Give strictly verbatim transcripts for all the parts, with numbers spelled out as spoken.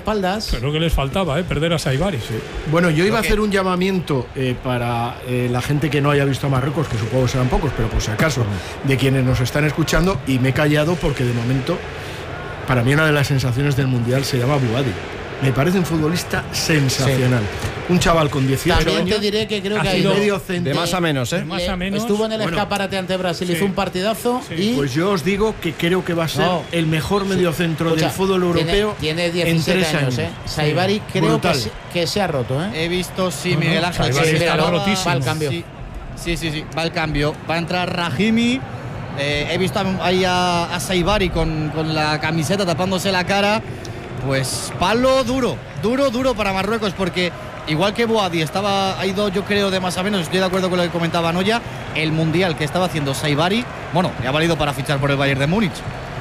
guardaespaldas. Pero que les faltaba, ¿eh? Perder a Saibari. Sí. Bueno, yo iba a hacer un llamamiento eh, para eh, la gente que no haya visto a Marruecos, que supongo que serán pocos, pero por si acaso, de quienes nos están escuchando, y me he callado porque de momento, para mí una de las sensaciones del Mundial se llama Bouhaddi. Me parece un futbolista sensacional. Sí. Un chaval con dieciocho También años. te diré que creo ha que sido hay medio centro. De más a menos, ¿eh? Le, más a menos. Estuvo en el Bueno, escaparate ante Brasil, sí. hizo un partidazo Sí. y... Pues yo os digo que creo que va a ser No. el mejor mediocentro Escucha, del fútbol europeo. Tiene, tiene en diecisiete tres años, años. ¿eh? Saibari creo que Brutal. se, que se ha roto, ¿eh? He visto, sí, No, no, Miguel Ángel. Saibari que está esperaba- rotísimo. Va al cambio. Sí, sí, sí, sí, va al cambio. Va a entrar Rahimi. Eh, he visto ahí a, a Saibari con, con la camiseta tapándose la cara. Pues palo duro, duro, duro para Marruecos, porque igual que Bouhaddi estaba, ha ido yo creo de más a menos, estoy de acuerdo con lo que comentaba Noya, el mundial que estaba haciendo Saibari, bueno, le ha valido para fichar por el Bayern de Múnich.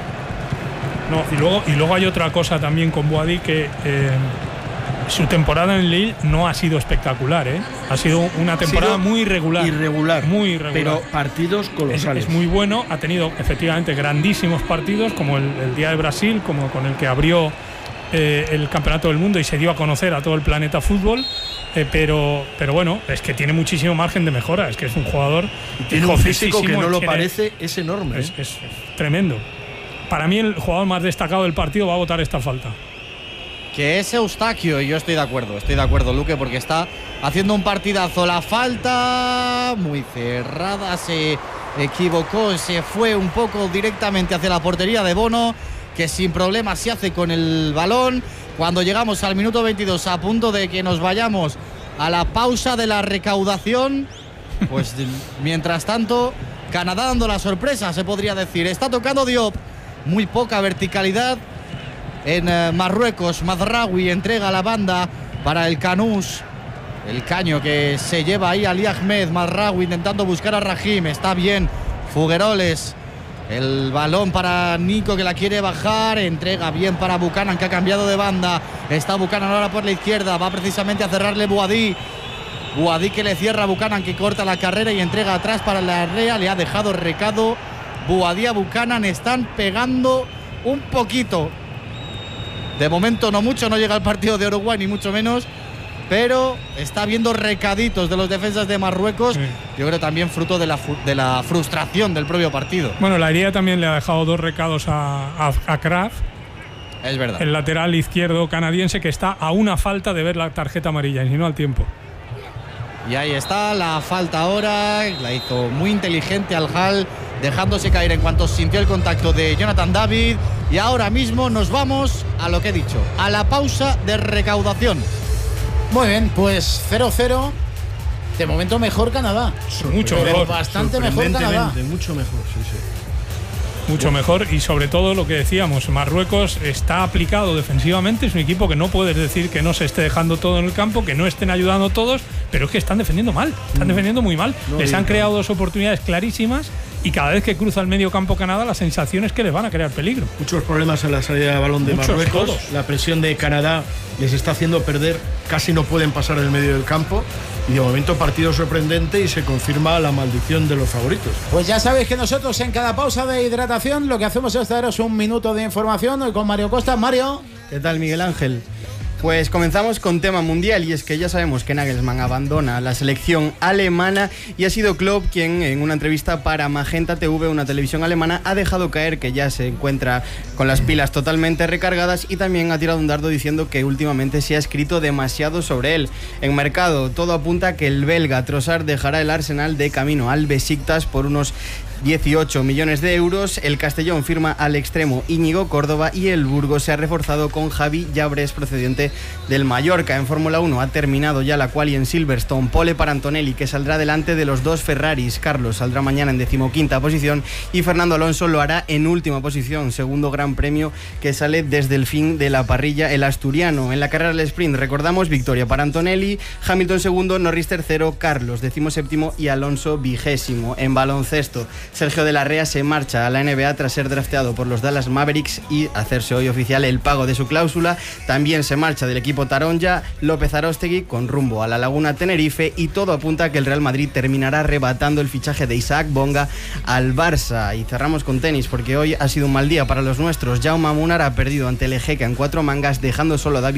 No, y luego, y luego hay otra cosa también con Bouhaddi, que eh, su temporada en Lille no ha sido espectacular, ¿eh? Ha sido una temporada sido muy irregular. Irregular. Muy irregular. Pero partidos Es, colosales. es muy bueno, ha tenido efectivamente grandísimos partidos, como el, el día de Brasil, como con el que abrió eh, el Campeonato del Mundo y se dio a conocer a todo el planeta fútbol. Eh, pero, pero bueno, es que tiene muchísimo margen de mejora. Es que es un jugador. Tiene un físico que no lo tiene- parece, es enorme. Es, ¿eh? es- es tremendo. Para mí, el jugador más destacado del partido va a votar esta falta. Que es Eustaquio, y yo estoy de acuerdo, estoy de acuerdo, Luque, porque está haciendo un partidazo. La falta muy cerrada, se equivocó, se fue un poco directamente hacia la portería de Bono, que sin problemas se hace con el balón. Cuando llegamos al minuto veintidós, a punto de que nos vayamos a la pausa de la recaudación, pues mientras tanto, Canadá dando la sorpresa, se podría decir. Está tocando Diop, muy poca verticalidad en eh, Marruecos. Mazraoui entrega la banda para el Canús, el caño que se lleva ahí Ali Ahmed. Mazraoui intentando buscar a Rahim, está bien Fugueroles, el balón para Nico que la quiere bajar, entrega bien para Buchanan que ha cambiado de banda. Está Buchanan ahora por la izquierda, va precisamente a cerrarle Bouhaddi. Bouhaddi que le cierra a Buchanan, que corta la carrera y entrega atrás para la Rea. Le ha dejado recado Bouhaddi a Buchanan, están pegando un poquito. De momento no mucho, no llega el partido de Uruguay ni mucho menos, pero está viendo recaditos de los defensas de Marruecos. Sí. Yo creo también fruto de la, de la frustración del propio partido. Bueno, la herida también le ha dejado dos recados a, a, a Kraft, Es verdad. el lateral izquierdo canadiense, que está a una falta de ver la tarjeta amarilla, y no al tiempo. Y ahí está la falta ahora, la hizo muy inteligente Al-Hal, dejándose caer en cuanto sintió el contacto de Jonathan David. Y ahora mismo nos vamos a lo que he dicho, a la pausa de recaudación. Muy bien, pues cero cero. De momento mejor Canadá. Mucho Pero mejor. bastante mejor Canadá. Sorprendentemente, mucho mejor, sí, sí. Mucho mejor, y sobre todo lo que decíamos, Marruecos está aplicado defensivamente, es un equipo que no puedes decir que no se esté dejando todo en el campo, que no estén ayudando todos, pero es que están defendiendo mal, están defendiendo muy mal. No, les bien, han creado claro. dos oportunidades clarísimas y cada vez que cruza el medio campo Canadá, la sensación es que les van a crear peligro. Muchos problemas en la salida de balón de Muchos, Marruecos. todos. La presión de Canadá les está haciendo perder, casi no pueden pasar el medio del campo. Y de momento partido sorprendente y se confirma la maldición de los favoritos. Pues ya sabéis que nosotros en cada pausa de hidratación lo que hacemos es daros un minuto de información. Hoy con Mario Costa. Mario. ¿Qué tal, Miguel Ángel? Pues comenzamos con tema mundial, y es que ya sabemos que Nagelsmann abandona la selección alemana, y ha sido Klopp quien en una entrevista para Magenta T V, una televisión alemana, ha dejado caer que ya se encuentra con las pilas totalmente recargadas, y también ha tirado un dardo diciendo que últimamente se ha escrito demasiado sobre él. En mercado todo apunta a que el belga Trossard dejará el Arsenal de camino al Besiktas por unos dieciocho millones de euros. El Castellón firma al extremo Íñigo Córdoba, y el Burgos se ha reforzado con Javi Llabres, procedente del Mallorca. En Fórmula uno ha terminado ya la quali en Silverstone. Pole para Antonelli, que saldrá delante de los dos Ferraris. Carlos saldrá mañana en decimoquinta posición y Fernando Alonso lo hará en última posición. Segundo gran premio que sale desde el fin de la parrilla, el asturiano. En la carrera del sprint, recordamos, victoria para Antonelli, Hamilton segundo, Norris tercero, Carlos decimoséptimo y Alonso vigésimo. En baloncesto, Sergio de la Rea se marcha a la N B A tras ser drafteado por los Dallas Mavericks y hacerse hoy oficial el pago de su cláusula. También se marcha del equipo Taronja López Aróstegui con rumbo a la Laguna Tenerife, y todo apunta a que el Real Madrid terminará arrebatando el fichaje de Isaac Bonga al Barça. Y cerramos con tenis, porque hoy ha sido un mal día para los nuestros. Jaume Munar ha perdido ante el Ejeca en cuatro mangas, dejando solo a David